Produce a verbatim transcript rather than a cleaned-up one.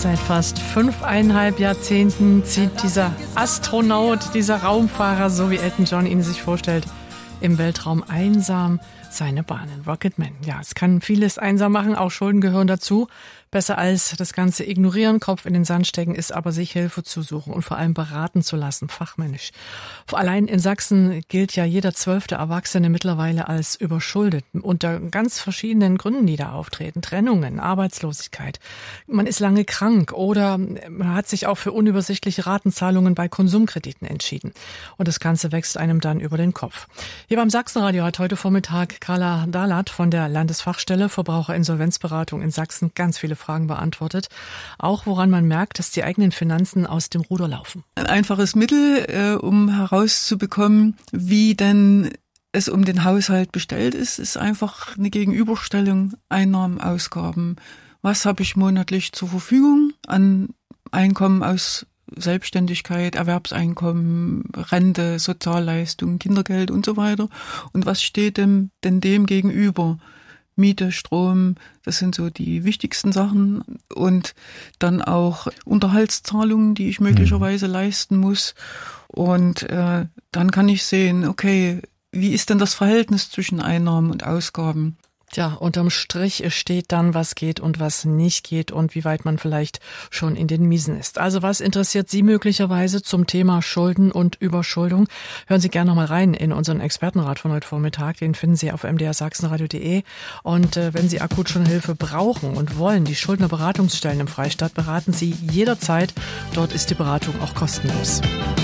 Seit fast fünfeinhalb Jahrzehnten zieht dieser Astronaut, dieser Raumfahrer, so wie Elton John ihn sich vorstellt, im Weltraum einsam seine Bahnen. Rocketman. Ja, es kann vieles einsam machen, auch Schulden gehören dazu. Besser als das Ganze ignorieren, Kopf in den Sand stecken, ist aber sich Hilfe zu suchen und vor allem beraten zu lassen, fachmännisch. Allein in Sachsen gilt ja jeder zwölfte Erwachsene mittlerweile als überschuldet, unter ganz verschiedenen Gründen, die da auftreten. Trennungen, Arbeitslosigkeit, man ist lange krank oder man hat sich auch für unübersichtliche Ratenzahlungen bei Konsumkrediten entschieden. Und das Ganze wächst einem dann über den Kopf. Hier beim Sachsenradio hat heute Vormittag Carla Dahlert von der Landesfachstelle Verbraucherinsolvenzberatung in Sachsen ganz viele Fragen beantwortet. Auch woran man merkt, dass die eigenen Finanzen aus dem Ruder laufen. Ein einfaches Mittel, äh, um herauszubekommen, wie denn es um den Haushalt bestellt ist, ist einfach eine Gegenüberstellung Einnahmen, Ausgaben. Was habe ich monatlich zur Verfügung an Einkommen aus Selbstständigkeit, Erwerbseinkommen, Rente, Sozialleistungen, Kindergeld und so weiter. Und was steht dem, denn dem gegenüber? Miete, Strom, das sind so die wichtigsten Sachen. Und dann auch Unterhaltszahlungen, die ich möglicherweise mhm. leisten muss. Und äh, dann kann ich sehen, okay, wie ist denn das Verhältnis zwischen Einnahmen und Ausgaben? Tja, unterm Strich steht dann, was geht und was nicht geht und wie weit man vielleicht schon in den Miesen ist. Also was interessiert Sie möglicherweise zum Thema Schulden und Überschuldung? Hören Sie gerne noch mal rein in unseren Expertenrat von heute Vormittag. Den finden Sie auf m d r sachsenradio punkt d e. Und äh, wenn Sie akut schon Hilfe brauchen und wollen, die Schuldnerberatungsstellen im Freistaat beraten Sie jederzeit. Dort ist die Beratung auch kostenlos.